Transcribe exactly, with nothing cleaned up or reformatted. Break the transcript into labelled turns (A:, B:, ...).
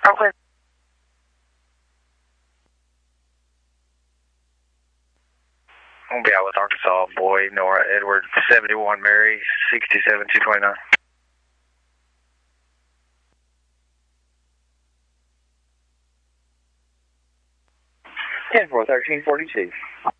A: Okay. I'm gonna be out with Arkansas boy, Nora Edward, seventy-one Mary, sixty-seven two twenty-nine. ten four thirteen forty-two.